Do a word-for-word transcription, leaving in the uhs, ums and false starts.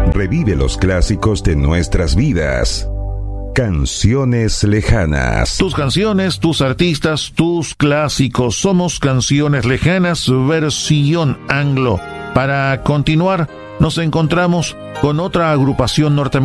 Revive los clásicos de nuestras vidas. Canciones lejanas. Tus canciones, tus artistas, tus clásicos. Somos Canciones Lejanas, versión anglo. Para continuar, nos encontramos con otra agrupación norteamericana